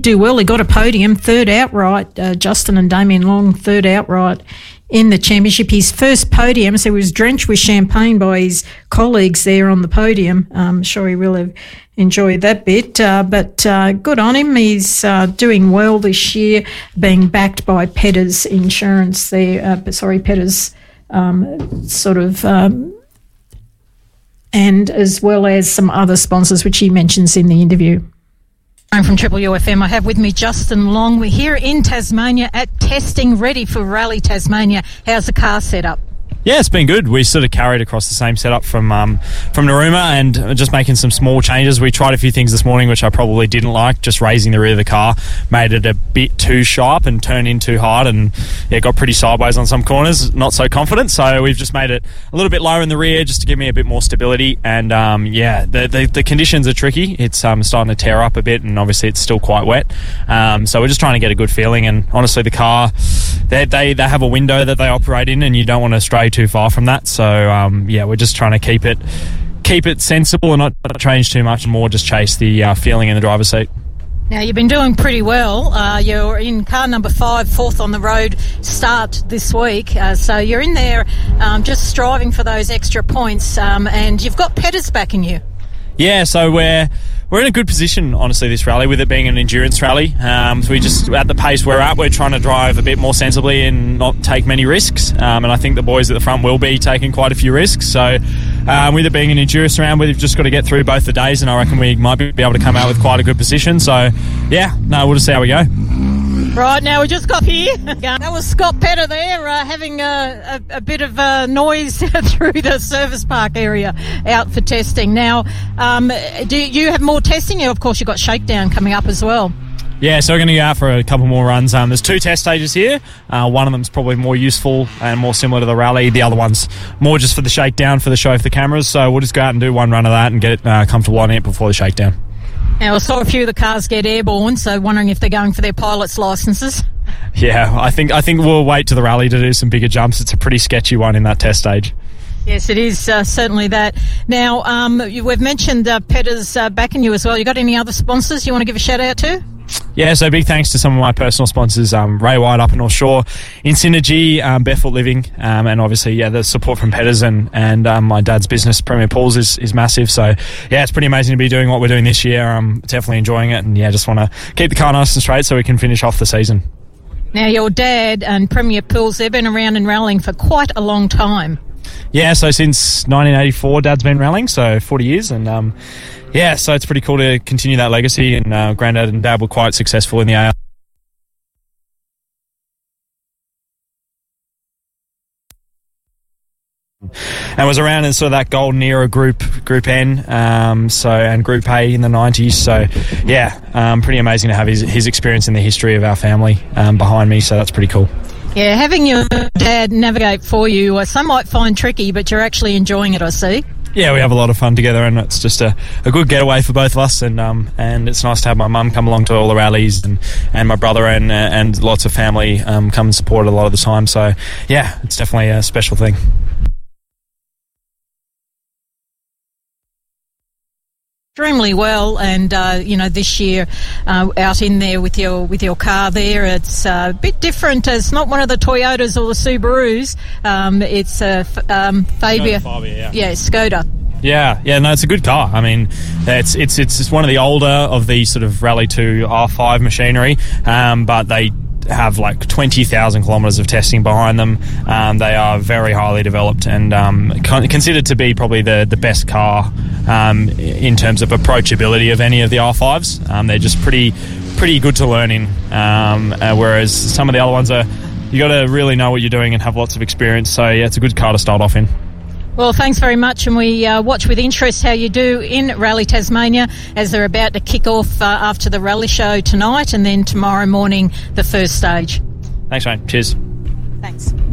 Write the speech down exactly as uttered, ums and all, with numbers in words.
do well. He got a podium, third outright. Uh, Justin and Damien Long, third outright in the championship. His first podium, so he was drenched with champagne by his colleagues there on the podium. I'm sure he will have enjoyed that bit. Uh, but uh, good on him. He's uh, doing well this year, being backed by Petters Insurance there. Uh, sorry, Petters um, sort of... Um, and as well as some other sponsors, which he mentions in the interview. I'm from Triple U F M. I have with me Justin Long. We're here in Tasmania at testing, ready for Rally Tasmania. How's the car set up? Yeah, it's been good. We sort of carried across the same setup from um, from Narooma and just making some small changes. We tried a few things this morning which I probably didn't like. Just raising the rear of the car made it a bit too sharp and turned in too hard, and yeah, got pretty sideways on some corners. Not so confident, so we've just made it a little bit lower in the rear just to give me a bit more stability. And um, yeah, the, the the conditions are tricky. It's um, starting to tear up a bit, and obviously it's still quite wet. Um, so we're just trying to get a good feeling. And honestly, the car, they they they have a window that they operate in, and you don't want to stray too far from that. So um, yeah, we're just trying to keep it keep it sensible and not change too much, and more just chase the uh, feeling in the driver's seat. Now, you've been doing pretty well. Uh, you're in car number five, fourth on the road start this week. Uh, so you're in there um, just striving for those extra points, um, and you've got Petters backing you. Yeah, so we're we're in a good position, honestly, this rally, with it being an endurance rally. Um, so we just, at the pace we're at, we're trying to drive a bit more sensibly and not take many risks. Um, and I think the boys at the front will be taking quite a few risks. So um, with it being an endurance round, we've just got to get through both the days, and I reckon we might be able to come out with quite a good position. So yeah, no, we'll just see how we go. Right, now we just got here. That was Scott Petter there uh, having a, a, a bit of uh, noise through the service park area out for testing. Now, um, do you have more testing? Of course, you've got Shakedown coming up as well. Yeah, so we're going to go out for a couple more runs. Um, there's two test stages here. Uh, one of them's probably more useful and more similar to the rally. The other one's more just for the shakedown, for the show for the cameras. So we'll just go out and do one run of that and get it uh, comfortable on it before the shakedown. Now, I saw a few of the cars get airborne, so wondering if they're going for their pilot's licences. Yeah, I think I think we'll wait to the rally to do some bigger jumps. It's a pretty sketchy one in that test stage. Yes, it is, uh, certainly that. Now, um, we've mentioned uh, Petters uh, backing you as well. You got any other sponsors you want to give a shout out to? Yeah, so big thanks to some of my personal sponsors, um, Ray White up in North Shore, In Synergy, um, Barefoot Living, um, and obviously, yeah, the support from Petters and, and um, my dad's business, Premier Pools, is, is massive. So, yeah, it's pretty amazing to be doing what we're doing this year. I'm definitely enjoying it, and, yeah, just want to keep the car nice and straight so we can finish off the season. Now, your dad and Premier Pools, they've been around and rallying for quite a long time. Yeah, so since nineteen eighty-four, Dad's been rallying, so forty years, and um, yeah, so it's pretty cool to continue that legacy. And uh, Granddad and Dad were quite successful in the A R. And was around in sort of that golden era group, Group N, um, so and Group A in the nineties. So yeah, um, pretty amazing to have his his experience in the history of our family um, behind me. So that's pretty cool. Yeah, having your dad navigate for you, uh, some might find tricky, but you're actually enjoying it, I see. Yeah, we have a lot of fun together, and it's just a, a good getaway for both of us. And um, and it's nice to have my mum come along to all the rallies, and, and my brother and uh, and lots of family um, come and support it a lot of the time. So yeah, it's definitely a special thing. Extremely well, and uh, you know, this year uh, out in there with your with your car there, it's uh, a bit different. It's not one of the Toyotas or the Subarus. Um, it's a uh, um, Fabia, Fabia, yeah, yeah, Skoda. Yeah, yeah, no, it's a good car. I mean, it's it's it's one of the older of the sort of Rally two R five machinery, um, but they have like twenty thousand kilometres of testing behind them. Um, they are very highly developed and um, con- considered to be probably the, the best car um, in terms of approachability of any of the R fives. Um, they're just pretty pretty good to learn in, um, uh, whereas some of the other ones are, you got to really know what you're doing and have lots of experience. So yeah, it's a good car to start off in. Well, thanks very much, and we uh, watch with interest how you do in Rally Tasmania as they're about to kick off uh, after the rally show tonight, and then tomorrow morning the first stage. Thanks, mate. Cheers. Thanks.